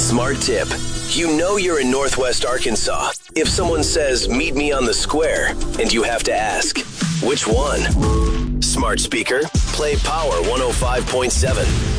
Smart tip. You know you're in Northwest Arkansas if someone says, meet me on the square, and you have to ask, which one? Smart speaker, play Power 105.7.